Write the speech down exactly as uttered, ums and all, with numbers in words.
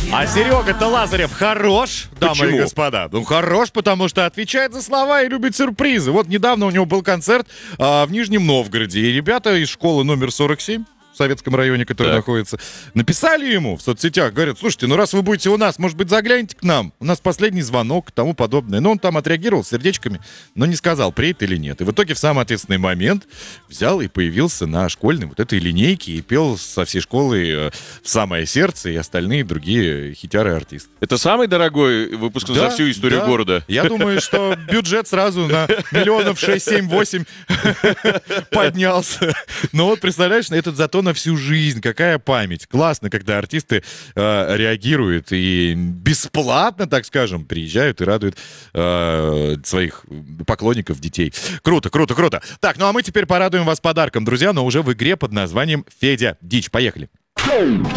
А Серега-то Лазарев хорош, дамы Почему? и господа. Ну, хорош, потому что отвечает за слова и любит сюрпризы. Вот недавно у него был концерт а, в Нижнем Новгороде, и ребята из школы номер сорок семь в Советском районе, который Так. находится, написали ему в соцсетях, говорят, слушайте, ну раз вы будете у нас, может быть, загляните к нам, у нас последний звонок и тому подобное. Но он там отреагировал сердечками, но не сказал, приедет или нет. И в итоге в самый ответственный момент взял и появился на школьной вот этой линейке и пел со всей школы э, в самое сердце и остальные другие хитяры-артисты. Это самый дорогой выпуск за всю историю да. города? Я думаю, что бюджет сразу на миллионов шесть, семь, восемь поднялся. Но вот представляешь, этот зато на всю жизнь. Какая память. Классно, когда артисты э, реагируют и бесплатно, так скажем, приезжают и радуют э, своих поклонников, детей. Круто, круто, круто. Так, ну а мы теперь порадуем вас подарком, друзья, но уже в игре под названием «Федя Дичь». Поехали.